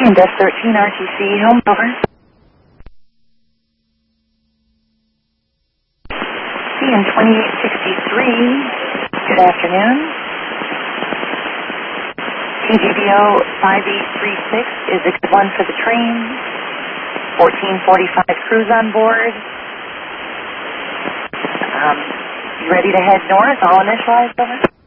and Desk 13 RTC, home over. CN 2863, good afternoon. KGBO 5836 is a good one for the train. 1445 crews on board. You ready to head north? All initialized, over.